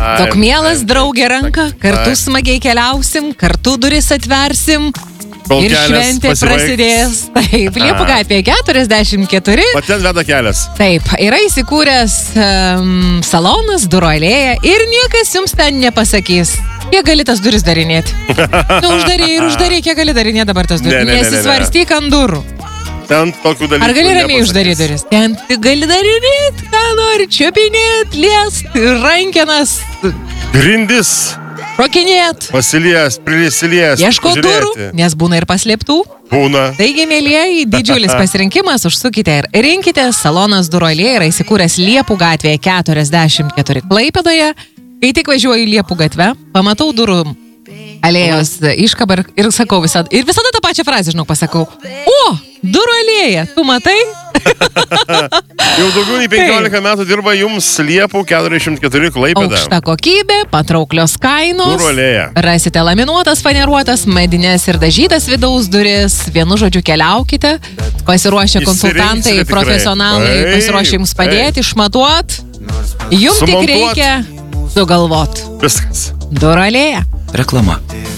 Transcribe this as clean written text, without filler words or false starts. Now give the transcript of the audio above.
Tok mielas draugė ranka, kartu smagiai keliausim, kartu duris atversim. Kol Ir kelias šventė pasibaigs. prasidės. Taip, Liepų gatvėje 44. O ten veda kelias. Taip, yra įsikūręs salonas, durų alėja ir niekas jums ten nepasakys. Kiek gali tas duris darinėti? Uždaryk, kiek gali darinėti dabar tas duris? Ne. Nesisvarstyk ant durų. Ten tokių dalykų Ar gali ramiai nepasakys. uždaryti duris? Ten gali darinėti, ką nori, čiupinėti, liest, rankenas, Grindis. rokinėti. Prisilies. Ieško durų, nes būna ir paslėptų. Būna. Taigi, mėlyjeji, didžiulis pasirinkimas, užsukite ir rinkite. Salonas durų alėja yra įsikūręs Liepų gatvėje 44 Klaipėdoje. Kai tik važiuoju Liepų gatvę, pamatau durų alėjos iškabą ir sakau visada tą pačią frazę, žinau, pasakau. O, durų alėja, tu matai? Jau daugiau nei 15 metų dirba jums Liepų 44 Klaipėda. Aukšta kokybė, patrauklios kainos. Durų alėja. Rasite laminuotas, faneruotas, medinės ir dažytas vidaus duris. Vienu žodžiu keliaukite. Pasiruošę konsultantai, Išsirinksite tikrai. profesionalai, Taip, pasiruošę jums padėti, išmatuot. Jums tik Sumontuot. reikia sugalvot. Viskas. Durų alėja. Reklama.